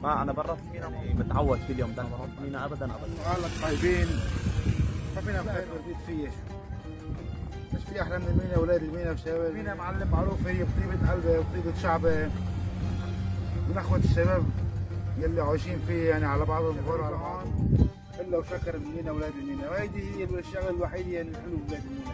ما انا برا في مينا متعود كل يوم بدنا نروح مينا ابدا ابدا. اهلك طيبين، ما فينا خير ورزيد فيه. مش في احلى من المينا، اولاد المينا وشباب المينا معلم معروف هي بطيبه قلبه وطيبه شعبه من اخوه الشباب يلي عايشين فيه، يعني على بعضهم وغير على بعض الا وشكر المينا اولاد المينا، وهيدي هي الشغله الوحيده اللي حلوه بولاد المينا.